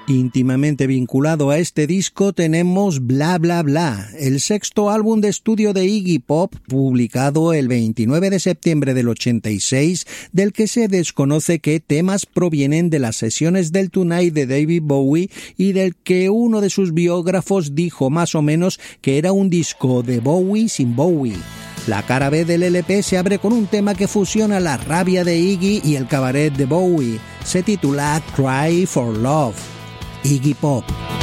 Íntimamente vinculado a este disco tenemos Bla Bla Bla, el sexto álbum de estudio de Iggy Pop, publicado el 29 de septiembre del 86, del que se desconoce qué temas provienen de las sesiones del Tonight de David Bowie y del que uno de sus biógrafos dijo más o menos que era un disco de Bowie sin Bowie. La cara B del LP se abre con un tema que fusiona la rabia de Iggy y el cabaret de Bowie. Se titula Cry for Love. Iggy Pop.